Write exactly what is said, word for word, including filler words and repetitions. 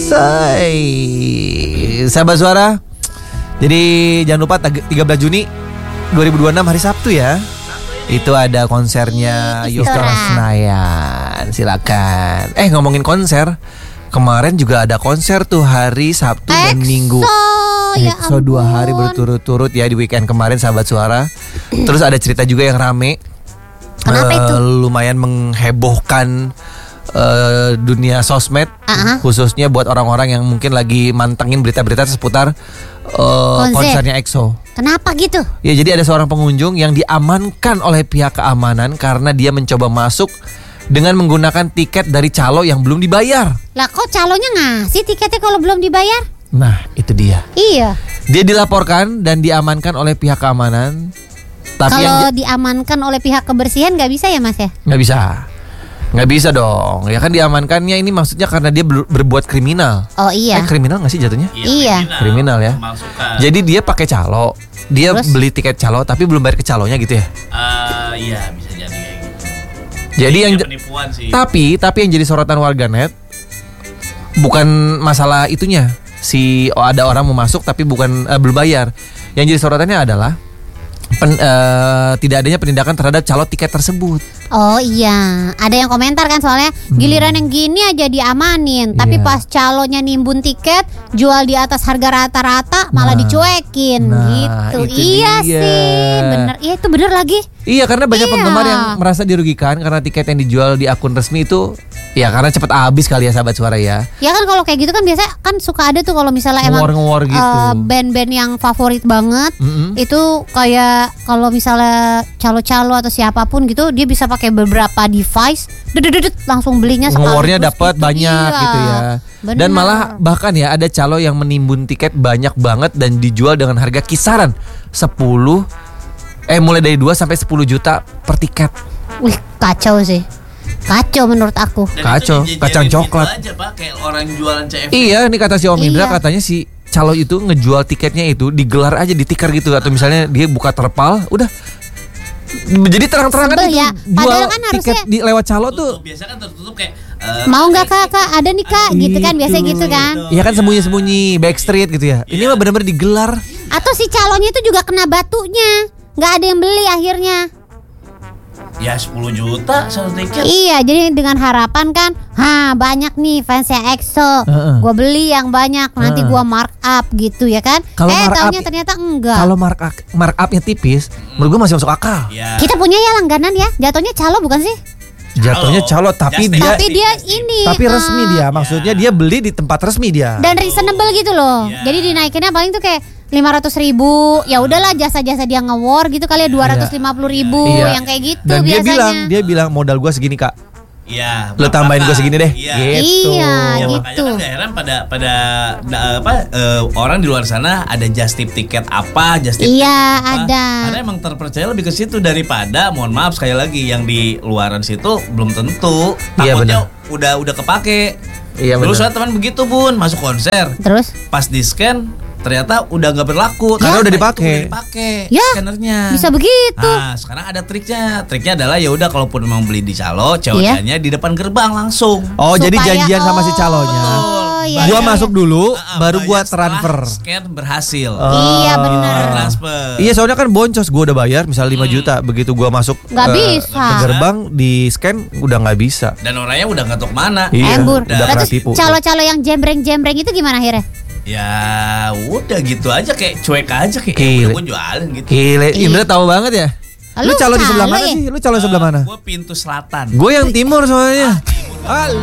Say. Sahabat Suara. Jadi jangan lupa tiga belas Juni dua ribu dua puluh enam hari Sabtu ya. Itu ada konsernya Istora Senayan. Silakan. Eh ngomongin konser, kemarin juga ada konser tuh hari Sabtu dan Minggu. Ya Exo dua hari berturut-turut ya di weekend kemarin sahabat Suara. Terus ada cerita juga yang rame. Kenapa uh, itu? Lumayan menghebohkan uh, dunia sosmed, uh-huh. khususnya buat orang-orang yang mungkin lagi mantengin berita-berita seputar uh, konsernya Exo. Kenapa gitu? Ya jadi ada seorang pengunjung yang diamankan oleh pihak keamanan karena dia mencoba masuk dengan menggunakan tiket dari calo yang belum dibayar. Lah kok calonya ngasih tiketnya kalau belum dibayar? Nah itu dia. Iya. Dia dilaporkan dan diamankan oleh pihak keamanan. Tapi kalau yang diamankan oleh pihak kebersihan nggak bisa ya Mas ya? Nggak bisa. Nggak bisa dong. Ya kan diamankannya ini maksudnya karena dia ber- berbuat kriminal. Oh iya. Eh, kriminal nggak sih jatuhnya? Iya. Kriminal ya. Memalsukan. Jadi dia pakai calo. Dia Terus? beli tiket calo tapi belum bayar ke calonya gitu ya. Uh, iya bisa jadi kayak gitu. Jadi yang penipuan sih. Tapi tapi yang jadi sorotan warganet bukan masalah itunya. Si oh, ada orang mau masuk tapi bukan uh, belum bayar. Yang jadi sorotannya adalah pen, uh, tidak adanya penindakan terhadap calo tiket tersebut. Oh iya, ada yang komentar kan soalnya giliran yang gini aja diamanin, tapi Iya. pas calonya nimbun tiket jual di atas harga rata-rata malah Nah, dicuekin nah, gitu. itu Iya dia. sih, bener. Iya itu bener lagi. Iya karena banyak Iya. penggemar yang merasa dirugikan karena tiket yang dijual di akun resmi itu ya karena cepat habis kali ya sahabat Suara ya. Ya kan kalau kayak gitu kan biasanya kan suka ada tuh kalau misalnya emang Ngewar-ngewar gitu. eh, band-band yang favorit banget Mm-mm. itu kayak kalau misalnya calo-calo atau siapapun gitu dia bisa pakai beberapa device, dedet langsung belinya sekali. Ngewarnya dapat banyak iya. gitu ya. Bener. Dan malah bahkan ya ada calo yang menimbun tiket banyak banget dan dijual dengan harga kisaran sepuluh eh mulai dari dua sampai sepuluh juta per tiket. Wih kacau sih. Kacau menurut aku. Dan Kacau, itu dijajarin kacang gitu coklat. aja, Pak, kayak orang jualan C F D. Iya, ini kata si Om Indra Iya. katanya si calo itu ngejual tiketnya itu digelar aja di tikar gitu atau misalnya dia buka terpal, udah jadi terang-terangan Sebel itu ya. jual Padahal kan tiket harusnya- di lewat calo tuh. Tutup, biasa kan tertutup kayak eh, Mau nggak kak kak ada nih kak gitu kan biasa gitu kan. Iya kan sembunyi-sembunyi backstreet gitu ya. Ini mah benar-benar digelar. Atau si calonnya itu juga kena batunya. Nggak ada yang beli akhirnya. ya sepuluh juta satu tiket. Iya, jadi dengan harapan kan, ha banyak nih fansnya EXO, Heeh. gue beli yang banyak, nanti Heeh. gue mark up gitu ya kan? Kalau eh mark taunya up- ternyata enggak. Kalau mark mark upnya tipis, menurut gue masih masuk akal. Ya. Kita punya ya langganan ya, jatuhnya calo bukan sih? Jatuhnya calo tapi Just dia Tapi dia ini, tapi eh, resmi dia, maksudnya dia beli di tempat resmi dia. dan reasonable gitu loh. Iya. Jadi dinaikinnya paling tuh kayak lima ratus ribu, ya udahlah jasa-jasa dia nge-war gitu kali ya dua ratus lima puluh ribu Iya. yang kayak gitu Dan dia biasanya. bilang, dia bilang modal gue segini kak. Iya. Lo tambahin gue segini deh. Iya. Gitu. Iya, Ya, gitu. makanya kan gak heran pada pada da- apa eh, orang di luar sana ada just tip tiket apa, just tip Iya, tiket apa. ada. Karena emang terpercaya lebih ke situ daripada mohon maaf sekali lagi yang di luaran situ belum tentu. Iya, Takutnya benar. udah udah kepake. Iya, Dulu benar. saya teman begitu Bun, masuk konser. Terus? Pas di scan ternyata udah nggak berlaku. Karena Ternyata udah itu dipakai. udah dipakai Ya, scannernya. bisa begitu. Nah, sekarang ada triknya. Triknya adalah ya udah kalaupun memang beli di calo, C O D-nya di depan gerbang langsung. Oh jadi Supaya- janjian sama si calonya. Oh, iya, Gua iya, masuk iya. dulu, Ah, baru bayar gua setelah transfer. Scan berhasil. Iya, benar. Transfer. Iya soalnya kan boncos gue udah bayar misal lima juta, begitu gua masuk Nggak eh, bisa. ke gerbang di scan udah nggak bisa. Dan orangnya udah nggak tahu kemana. Iya, Embur. udah Lah, kena terus tipu. calo-calo yang jembreng-jembreng itu gimana akhirnya? Ya udah gitu aja kayak cuek aja kayak Gile. ya udah gue jualin gitu. Gile, Indra tahu banget ya. Lu Lu calo di sebelah calo mana ya? sih? Lu calo sebelah mana? Gue pintu selatan. Gue yang timur soalnya. Ah,